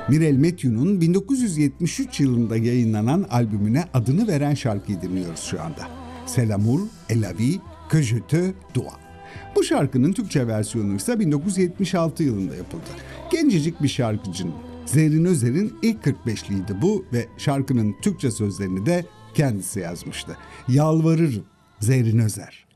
Mirel Mathieu'nun 1973 yılında yayınlanan albümüne adını veren şarkıyı dinliyoruz şu anda. C'est l'amour et la vie que je te dois. Bu şarkının Türkçe versiyonu ise 1976 yılında yapıldı. Gencecik bir şarkıcının, Zerrin Özer'in ilk 45'liydi bu ve şarkının Türkçe sözlerini de kendisi yazmıştı. Yalvarırım, Zerrin Özer.